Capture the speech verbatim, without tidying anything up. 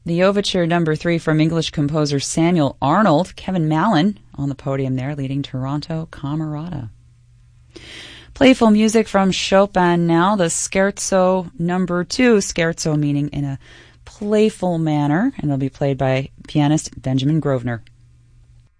The Overture number three from English composer Samuel Arnold. Kevin Mallon on the podium there, leading Toronto Camerata. Playful music from Chopin now, the Scherzo number two, Scherzo meaning in a playful manner, and it'll be played by pianist Benjamin Grosvenor.